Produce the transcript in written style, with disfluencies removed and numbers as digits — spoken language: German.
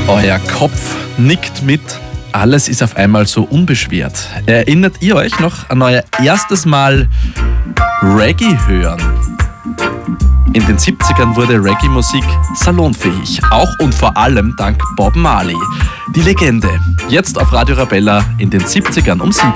Euer Kopf nickt mit. Alles ist auf einmal so unbeschwert. Erinnert ihr euch noch an euer erstes Mal Reggae hören? In den 70ern wurde Reggae-Musik salonfähig. Auch und vor allem dank Bob Marley. Die Legende. Jetzt auf Radio Arabella in den 70ern um 7.